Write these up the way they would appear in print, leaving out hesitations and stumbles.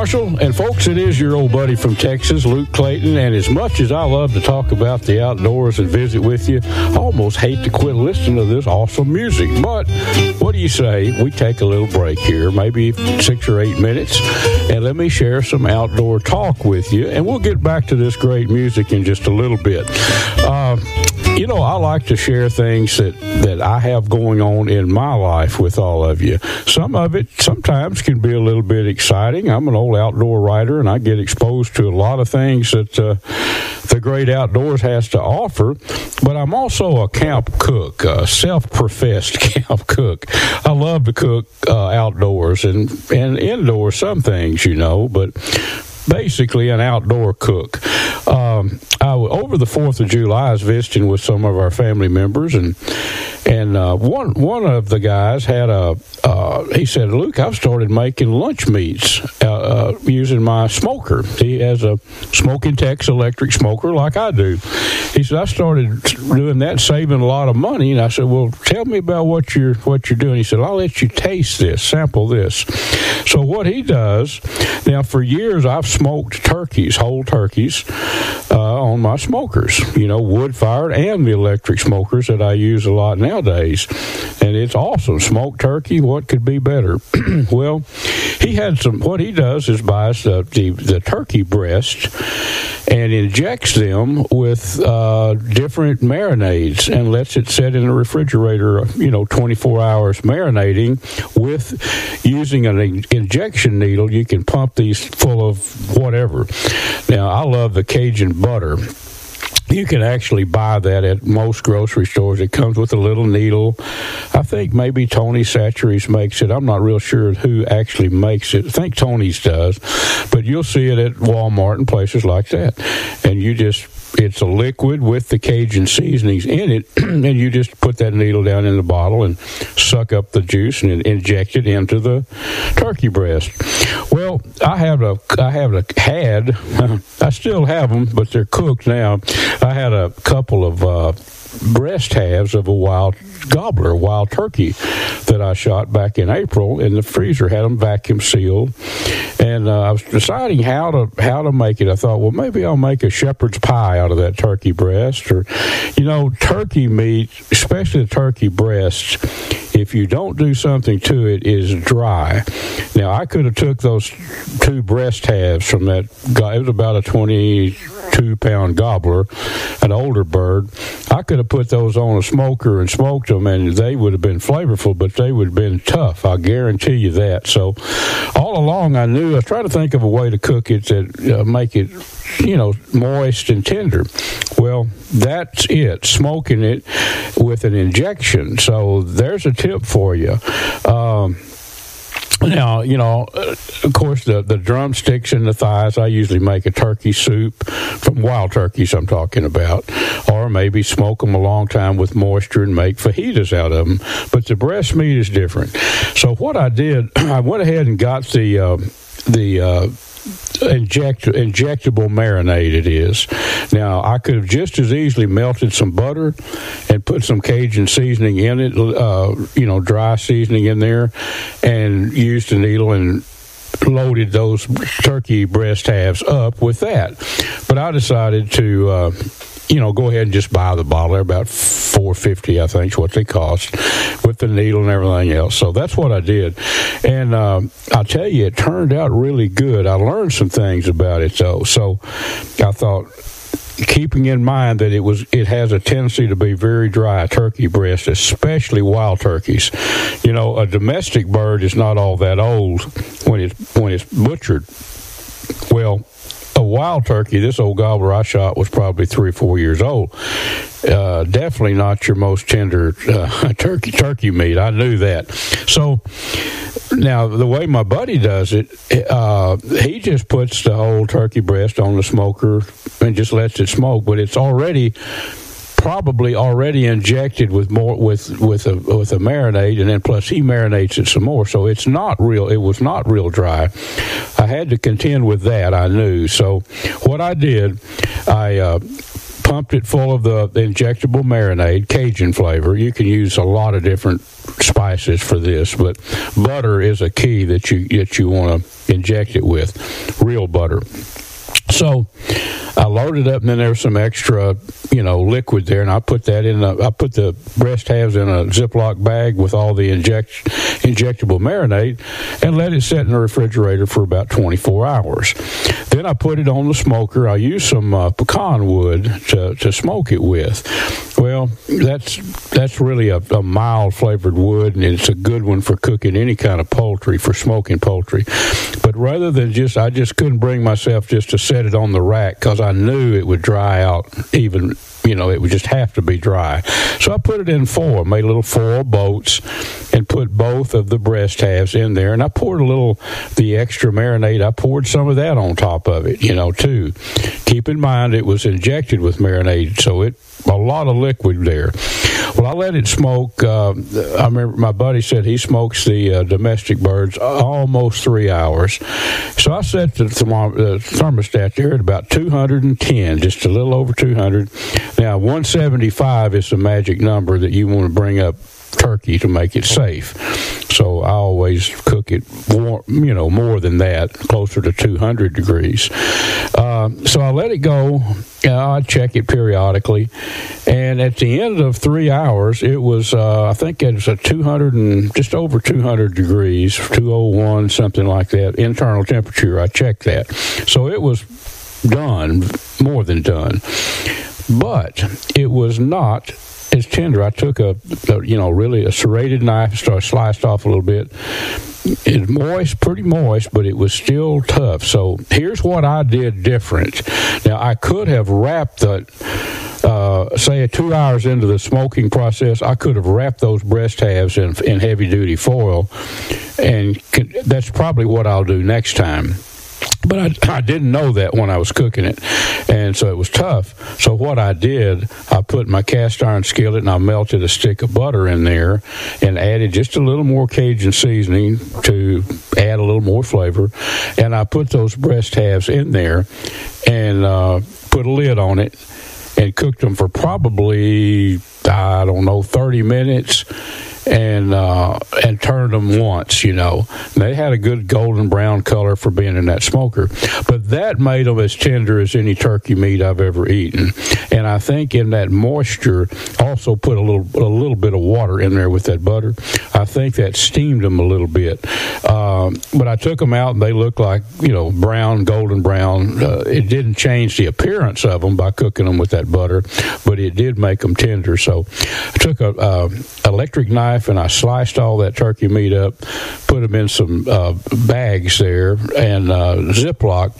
Marshall, and folks, it is your old buddy from Texas, Luke Clayton, and as much as I love to talk about the outdoors and visit with you, I almost hate to quit listening to this awesome music. But what do you say we take a little break here, maybe 6 or 8 minutes, and let me share some outdoor talk with you, and we'll get back to this great music in just a little bit. I like to share things that I have going on in my life with all of you. Some of it sometimes can be a little bit exciting. I'm an old outdoor writer, and I get exposed to a lot of things that the great outdoors has to offer. But I'm also a camp cook, a self-professed camp cook. I love to cook outdoors and indoors some things, but basically an outdoor cook. Over the 4th of July, I was visiting with some of our family members, and one of the guys had he said, Luke, I've started making lunch meats using my smoker. He has a Smoking Tex electric smoker like I do. He said, I started doing that, saving a lot of money. And I said, well, tell me about what you're doing. He said, I'll let you taste this, sample this. So what he does, now for years I've smoked turkeys, whole turkeys, on my smokers, wood-fired and the electric smokers that I use a lot nowadays. And it's awesome. Smoked turkey, what could be better? Well, what he does is buys the turkey breast and injects them with different marinades and lets it sit in the refrigerator, 24 hours marinating with using an injection needle. You can pump these full of whatever. Now, I love the Cajun butter. You can actually buy that at most grocery stores. It comes with a little needle. I think maybe Tony Chachere's makes it. I'm not real sure who actually makes it. I think Tony's does. But you'll see it at Walmart and places like that. And it's a liquid with the Cajun seasonings in it, and you just put that needle down in the bottle and suck up the juice and inject it into the turkey breast. Well, I still have them, but they're cooked now. I had a couple of breast halves of a wild turkey that I shot back in April in the freezer. Had them vacuum sealed, and I was deciding how to make it. I thought, well, maybe I'll make a shepherd's pie out of that turkey breast, or turkey meat, especially the turkey breast, if you don't do something to it, is dry. Now, I could have took those 2 breast halves from that. It was about a 22-pound gobbler, an older bird. I could have put those on a smoker and smoked them, and they would have been flavorful, but they would have been tough. I guarantee you that. So all along, I was trying to think of a way to cook it that make it, moist and tender. Well, that's it, smoking it with an injection. So there's a tip for you. Now, of course, the drumsticks and the thighs, I usually make a turkey soup from wild turkeys I'm talking about, or maybe smoke them a long time with moisture and make fajitas out of them. But the breast meat is different. So what I did, I went ahead and got the injectable marinade it is. Now, I could have just as easily melted some butter and put some Cajun seasoning in it, dry seasoning in there, and used a needle and loaded those turkey breast halves up with that. But I decided to go ahead and just buy the bottle. They're about $4.50, I think, is what they cost, with the needle and everything else. So that's what I did. And I'll tell you, it turned out really good. I learned some things about it, though. So I thought, keeping in mind that it has a tendency to be very dry, turkey breast, especially wild turkeys. A domestic bird is not all that old when it's butchered. Well, a wild turkey, this old gobbler I shot was probably 3 or 4 years old. Definitely not your most tender turkey meat. I knew that. So now the way my buddy does it, he just puts the whole turkey breast on the smoker and just lets it smoke. But it's probably already injected with a marinade, and then plus he marinates it some more. So it was not real dry. I had to contend with that, I knew. So what I did, I pumped it full of the injectable marinade, Cajun flavor. You can use a lot of different spices for this, but butter is a key that you want to inject it with, real butter. So I loaded up, and then there was some extra, liquid there, and I put that I put the breast halves in a Ziploc bag with all the injectable marinade and let it sit in the refrigerator for about 24 hours. Then I put it on the smoker. I used some pecan wood to smoke it with. Well, that's really a mild flavored wood, and it's a good one for cooking any kind of poultry, for smoking poultry. But rather than I just couldn't bring myself just to set it on the rack because I knew it would dry out even. It would just have to be dry. So I put it in foil, made little foil boats, and put both of the breast halves in there. And I poured the extra marinade, I poured some of that on top of it, too. Keep in mind it was injected with marinade, so a lot of liquid there. Well, I let it smoke. I remember my buddy said he smokes the domestic birds almost 3 hours. So I set the thermostat there at about 210, just a little over 200. Now, 175 is the magic number that you want to bring up turkey to make it safe. So I always cook it more than that, closer to 200 degrees. So I let it go. I check it periodically, and at the end of 3 hours, it was I think it was a 200 and just over 200 degrees, 201, something like that, internal temperature. I checked that, so it was done, more than done, but it was not as tender. I took really a serrated knife, sliced off a little bit. It's moist, pretty moist, but it was still tough. So here's what I did different. Now, I could have wrapped say 2 hours into the smoking process, I could have wrapped those breast halves in heavy-duty foil, and that's probably what I'll do next time. But I didn't know that when I was cooking it, and so it was tough. So what I did, I put my cast iron skillet and I melted a stick of butter in there and added just a little more Cajun seasoning to add a little more flavor. And I put those breast halves in there and put a lid on it and cooked them for probably, 30 minutes. And turned them once, They had a good golden brown color for being in that smoker. But that made them as tender as any turkey meat I've ever eaten. And I think in that moisture, also put a little bit of water in there with that butter. I think that steamed them a little bit. But I took them out, and they looked like, brown, golden brown. It didn't change the appearance of them by cooking them with that butter, but it did make them tender. So I took a electric knife, and I sliced all that turkey meat up, put them in some bags there, and Ziploc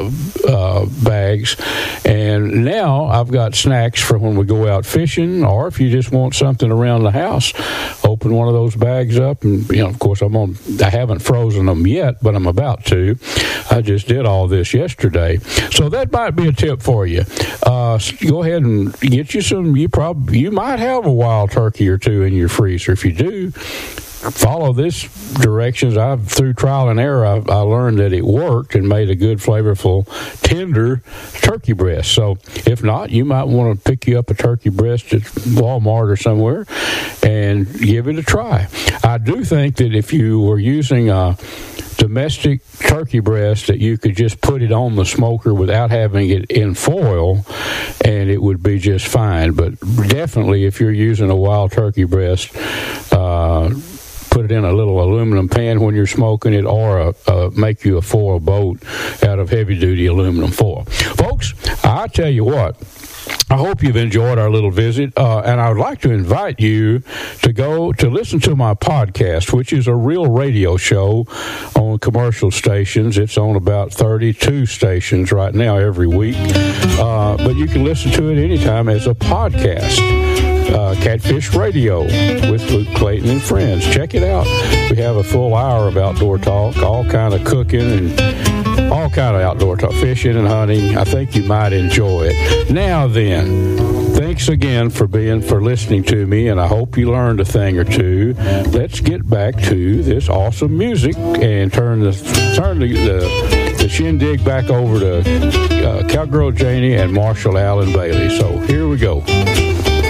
bags. And now I've got snacks for when we go out fishing, or if you just want something around the house, open one of those bags up. And, of course, I haven't frozen them yet, but I'm about to. I just did all this yesterday. So that might be a tip for you. Go ahead and get you some. You might have a wild turkey or two in your freezer. If you do, follow this directions. Through trial and error, I learned that it worked and made a good, flavorful, tender turkey breast. So if not, you might want to pick you up a turkey breast at Walmart or somewhere and give it a try. I do think that if you were using a domestic turkey breast, that you could just put it on the smoker without having it in foil, and it would be just fine. But definitely, if you're using a wild turkey breast, put it in a little aluminum pan when you're smoking it, or make you a foil boat out of heavy-duty aluminum foil. Folks, I tell you what, I hope you've enjoyed our little visit, and I would like to invite you to go to listen to my podcast, which is a real radio show on commercial stations. It's on about 32 stations right now every week, but you can listen to it anytime as a podcast. Catfish Radio with Luke Clayton and friends. Check it out. We have a full hour of outdoor talk, all kind of cooking and all kind of outdoor talk, fishing and hunting. I think you might enjoy it. Now then, thanks again for listening to me, and I hope you learned a thing or two. Let's get back to this awesome music and turn the the shindig back over to Cowgirl Janie and Marshall Allen Bailey. So here we go.